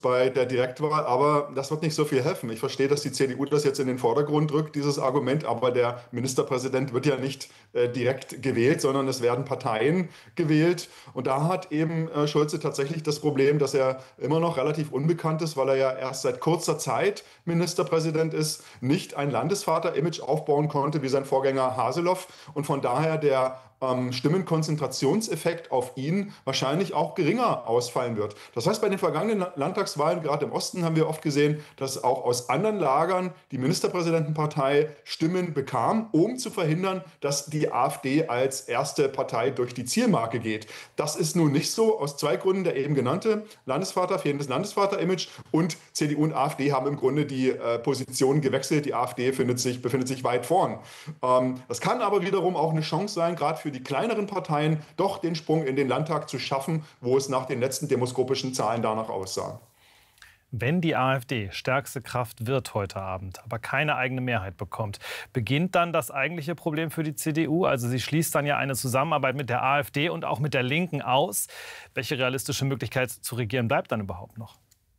bei der Direktwahl, aber das wird nicht so viel helfen. Ich verstehe, dass die CDU das jetzt in den Vordergrund rückt, dieses Argument, aber der Ministerpräsident wird ja nicht direkt gewählt, sondern es werden Parteien gewählt. Und da hat eben Schulze tatsächlich das Problem, dass er immer noch relativ unbekannt ist, weil er ja erst seit kurzer Zeit Ministerpräsident ist, nicht ein Landesvater-Image aufbauen konnte wie sein Vorgänger Haseloff und von daher der Stimmenkonzentrationseffekt auf ihn wahrscheinlich auch geringer ausfallen wird. Das heißt, bei den vergangenen Landtagswahlen, gerade im Osten, haben wir oft gesehen, dass auch aus anderen Lagern die Ministerpräsidentenpartei Stimmen bekam, um zu verhindern, dass die AfD als erste Partei durch die Zielmarke geht. Das ist nun nicht so, aus zwei Gründen: der eben genannte Landesvater, fehlendes Landesvater-Image, und CDU und AfD haben im Grunde die Position gewechselt. Die AfD befindet sich weit vorn. Das kann aber wiederum auch eine Chance sein, gerade für die kleineren Parteien doch den Sprung in den Landtag zu schaffen, wo es nach den letzten demoskopischen Zahlen danach aussah. Wenn die AfD stärkste Kraft wird heute Abend, aber keine eigene Mehrheit bekommt, beginnt dann das eigentliche Problem für die CDU? Also sie schließt dann ja eine Zusammenarbeit mit der AfD und auch mit der Linken aus. Welche realistische Möglichkeit zu regieren bleibt dann überhaupt noch?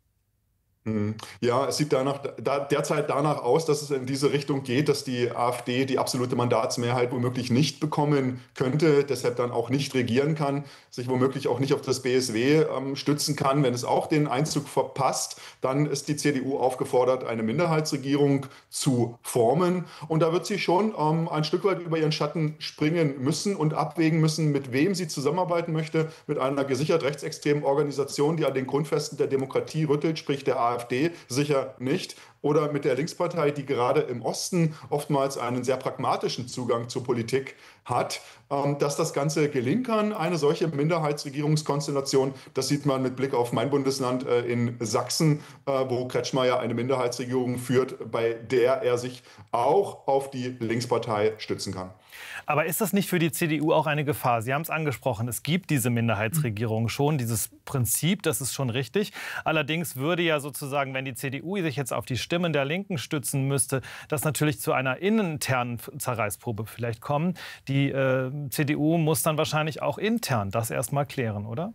Ja, es sieht derzeit danach aus, dass es in diese Richtung geht, dass die AfD die absolute Mandatsmehrheit womöglich nicht bekommen könnte, deshalb dann auch nicht regieren kann, sich womöglich auch nicht auf das BSW stützen kann. Wenn es auch den Einzug verpasst, dann ist die CDU aufgefordert, eine Minderheitsregierung zu formen. Und da wird sie schon ein Stück weit über ihren Schatten springen müssen und abwägen müssen, mit wem sie zusammenarbeiten möchte. Mit einer gesichert rechtsextremen Organisation, die an den Grundfesten der Demokratie rüttelt, sprich der AfD, sicher nicht. Oder mit der Linkspartei, die gerade im Osten oftmals einen sehr pragmatischen Zugang zur Politik hat. Dass das Ganze gelingen kann, eine solche Minderheitsregierungskonstellation, das sieht man mit Blick auf mein Bundesland in Sachsen, wo Kretschmer ja eine Minderheitsregierung führt, bei der er sich auch auf die Linkspartei stützen kann. Aber ist das nicht für die CDU auch eine Gefahr? Sie haben es angesprochen, es gibt diese Minderheitsregierung schon, dieses Prinzip, das ist schon richtig. Allerdings würde ja sozusagen, wenn die CDU sich jetzt auf die Stimmen der Linken stützen müsste, das natürlich zu einer internen Zerreißprobe vielleicht kommen. Die CDU muss dann wahrscheinlich auch intern das erst mal klären, oder?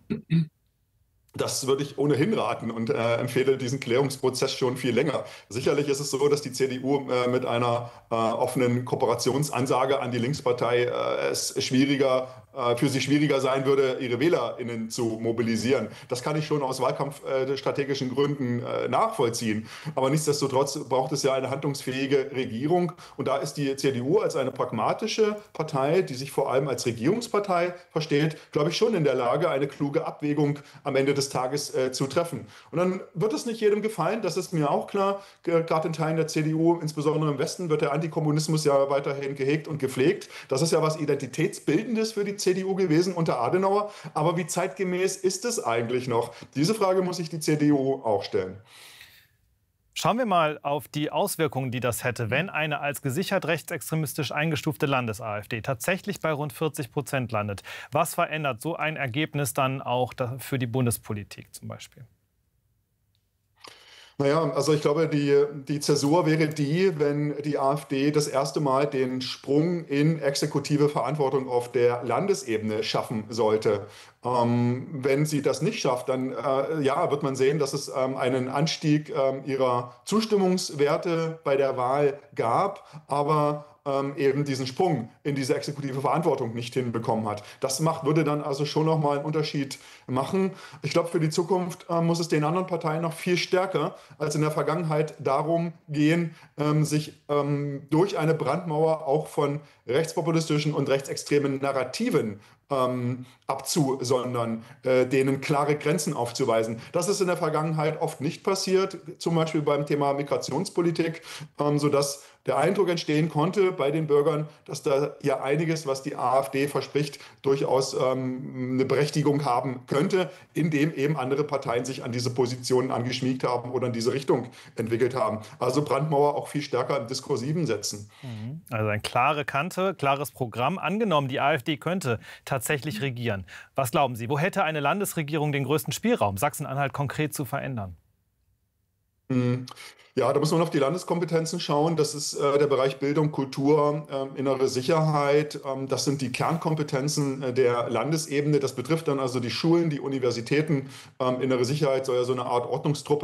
Das würde ich ohnehin raten und empfehle diesen Klärungsprozess schon viel länger. Sicherlich ist es so, dass die CDU mit einer offenen Kooperationsansage an die Linkspartei für sie schwieriger sein würde, ihre WählerInnen zu mobilisieren. Das kann ich schon aus wahlkampfstrategischen Gründen nachvollziehen. Aber nichtsdestotrotz braucht es ja eine handlungsfähige Regierung. Und da ist die CDU als eine pragmatische Partei, die sich vor allem als Regierungspartei versteht, glaube ich, schon in der Lage, eine kluge Abwägung am Ende des Tages zu treffen. Und dann wird es nicht jedem gefallen, das ist mir auch klar. Gerade in Teilen der CDU, insbesondere im Westen, wird der Antikommunismus ja weiterhin gehegt und gepflegt. Das ist ja was Identitätsbildendes für die CDU gewesen unter Adenauer. Aber wie zeitgemäß ist es eigentlich noch? Diese Frage muss sich die CDU auch stellen. Schauen wir mal auf die Auswirkungen, die das hätte, wenn eine als gesichert rechtsextremistisch eingestufte Landes-AfD tatsächlich bei rund 40% landet. Was verändert so ein Ergebnis dann auch für die Bundespolitik zum Beispiel? Naja, also ich glaube, die Zäsur wäre die, wenn die AfD das erste Mal den Sprung in exekutive Verantwortung auf der Landesebene schaffen sollte. Wenn sie das nicht schafft, dann ja, wird man sehen, dass es einen Anstieg ihrer Zustimmungswerte bei der Wahl gab, aber eben diesen Sprung in diese exekutive Verantwortung nicht hinbekommen hat. Das würde dann also schon nochmal einen Unterschied machen. Ich glaube, für die Zukunft muss es den anderen Parteien noch viel stärker als in der Vergangenheit darum gehen, sich durch eine Brandmauer auch von rechtspopulistischen und rechtsextremen Narrativen abzusondern, denen klare Grenzen aufzuweisen. Das ist in der Vergangenheit oft nicht passiert, zum Beispiel beim Thema Migrationspolitik, sodass der Eindruck entstehen konnte bei den Bürgern, dass da ja einiges, was die AfD verspricht, durchaus eine Berechtigung haben könnte, indem eben andere Parteien sich an diese Positionen angeschmiegt haben oder in diese Richtung entwickelt haben. Also Brandmauer auch viel stärker im Diskursiven setzen. Also eine klare Kante, klares Programm. Angenommen, die AfD könnte tatsächlich regieren. Was glauben Sie, wo hätte eine Landesregierung den größten Spielraum, Sachsen-Anhalt konkret zu verändern? Ja, da muss man auf die Landeskompetenzen schauen. Das ist der Bereich Bildung, Kultur, innere Sicherheit. Das sind die Kernkompetenzen der Landesebene. Das betrifft dann also die Schulen, die Universitäten. Innere Sicherheit soll ja so eine Art Ordnungstruppe